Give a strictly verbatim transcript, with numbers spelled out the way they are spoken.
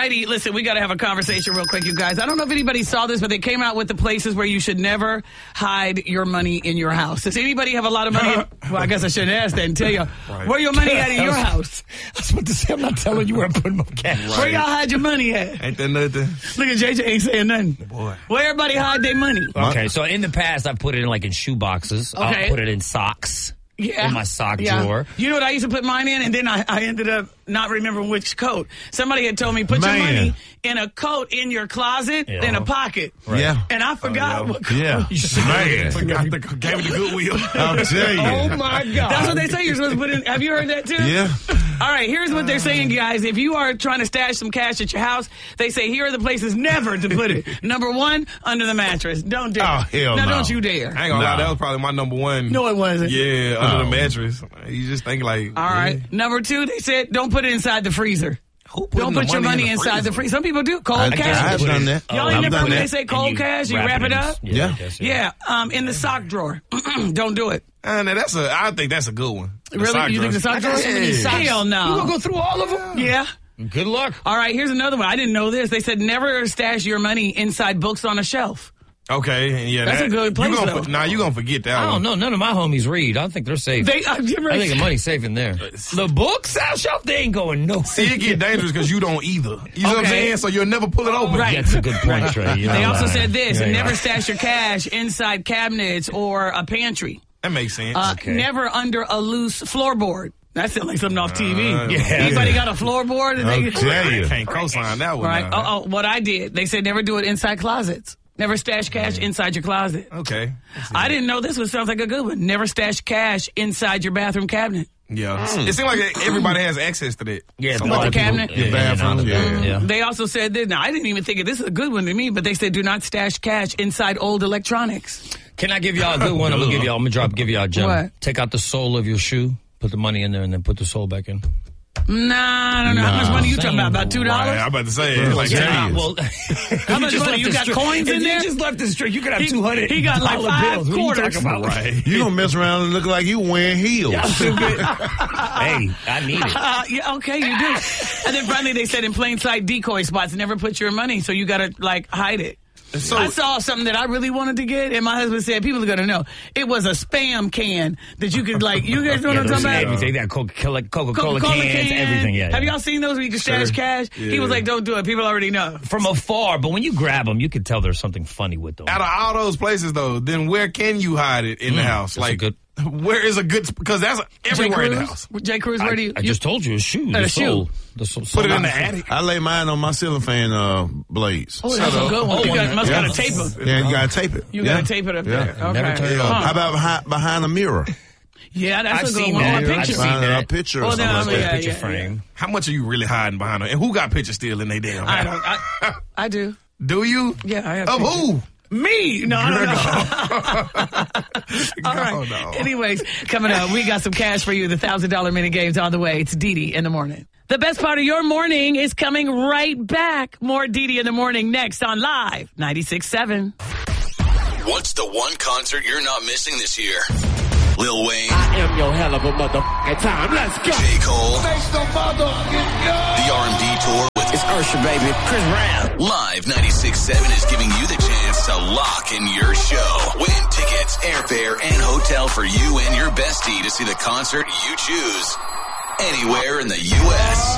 righty. Listen, we got to have a conversation real quick, you guys. I don't know if anybody saw this, but they came out with the places where you should never hide your money in your house. Does anybody have a lot of money? Well, I guess I shouldn't ask that and tell you. Right. Where your money at in your house? I was about to say, I'm not telling you where I'm putting my cash. Right. Where y'all hide your money at? Ain't that nothing? Look at J J ain't saying nothing. Boy. Where everybody hide their money? Okay, so in the past, I put it in like in shoe boxes. Okay. I'll put it in socks. Yeah. In my sock yeah. drawer. You know what I used to put mine in? And then I, I ended up not remembering which coat. Somebody had told me, put Man. your money in a coat in your closet, yeah. in a pocket. Right. Yeah. And I forgot oh, yeah. what coat. Yeah. Man. Forgot the, gave it the Goodwill. I'll tell you. Oh, my God. That's what they say you're supposed to put in. Have you heard that, too? Yeah. All right, here's what they're saying, guys. If you are trying to stash some cash at your house, they say here are the places never to put it. Number one, under the mattress. Don't dare. Oh, hell no. no. Don't you dare. I ain't gonna No. lie, that was probably my number one. No, it wasn't. Yeah, under Oh. the mattress. You just think like, All yeah. right. Number two, they said don't put it inside the freezer. Who putting Don't the put your money in the inside the freezer? freezer. Some people do. Cold I, cash. I've done that. Y'all I've ain't never done heard they that. say cold you cash? You wrap it in- up? Yeah. Yeah. I guess, Yeah. Um, in the sock drawer. Don't do it. Uh, now that's a, I think that's a good one. The Really? sock You think the drawer. sock drawer? so many socks. Hell no. You gonna go through all of them? Yeah. Good luck. All right, here's another one. I didn't know this. They said never stash your money inside books on a shelf. Okay, yeah, That's that, a good place, You gonna, though. Nah, you gonna forget that I one. don't know. None of my homies read. I don't think they're safe. They, uh, I think the money's safe in there. The books out shelf, they ain't going no. See, it get dangerous because you don't either. You know what I'm Okay. saying? So you'll never pull it open. Right. That's a good point, Trey. You They know, also uh, said this, yeah, never yeah. stash your cash inside cabinets or a pantry. That makes sense. Uh, Okay. Never under a loose floorboard. That sounds like something off T V. Uh, yeah. Anybody got a floorboard? that they- I'll tell you. I can't co-sign that one. Right. now. Oh, oh, what I did. They said never do it inside closets. Never stash cash inside your closet. Okay. I didn't know this one sounds like a good one. Never stash cash inside your bathroom cabinet. Yeah. It seems like everybody has access to that. Yeah, So a What, lot the of people- cabinet? Yeah, The bathroom, yeah, yeah. yeah. They also said this. Now, I didn't even think of this is a good one to me, but they said do not stash cash inside old electronics. Can I give y'all a good one? I'm gonna give y'all. I'm gonna drop. Give y'all a gem. What? Take out the sole of your shoe. Put the money in there, and then put the sole back in. Nah, I don't know. How much money you talking about? About two dollars? Right, I'm about to say it's like Yeah. ten. Well, How much money? You got coins in there? You just left the straight. You could have He- two hundred. he got like five bills. What quarters. Are you talking about? Right. You gonna mess around and look like you wearing heels. Hey, I need it. Uh, yeah, okay, you do. And then finally they said in plain sight decoy spots, never put your money, so you got to, like, hide it. So- I saw something that I really wanted to get, and my husband said, people are going to know. It was a Spam can that you could, like, you guys know what Yeah, I'm those talking about? everything that Coca-Cola, Coca-Cola, Coca-Cola cans, can. everything. Yeah. Have yeah. y'all seen those where you can stash Sure. cash? He was Yeah. like, don't do it. People already know. From afar, but when you grab them, you can tell there's something funny with them. Out of all those places, though, then where can you hide it in the house? that's a Like, good- where is a good? Because that's everywhere in the Cruz? house. Jay Cruz, where I, do you? I you- just told you, a shoe. Uh, the a sole. shoe. The sole, Put it in the sole. attic. I lay mine on my ceiling fan uh, blades. Oh, that's a good one. Oh, you got, yeah. must Yeah. got to tape them. Yeah, you gotta tape it. You yeah. got to tape it up Yeah. there. Okay. Never turn it off. Huh. How about behind, behind a mirror? Yeah, that's I've a good seen one. that. Or a I've picture. seen Behind that. a picture or Oh, something no, like I mean, that. yeah, Picture yeah, frame. How much are you really hiding behind them? And who got pictures still in their damn I house? don't. I, I do. Do you? Yeah, I have Of pictures. who? Me? No, I don't know. All right. No, no. Anyways, coming up, we got some cash for you. The one thousand dollars mini game's on the way. It's Dee Dee in the morning. The best part of your morning is coming right back. More Dee Dee in the morning next on Live ninety-six point seven. What's the one concert you're not missing this year? Lil Wayne, I am your hell of a motherfucking time. Let's go. J. Cole, the R and B tour with It's Usher, baby. Chris Brown. Live ninety-six point seven is giving you the chance to lock in your show. Win tickets, airfare, and hotel for you and your bestie to see the concert you choose anywhere in the U S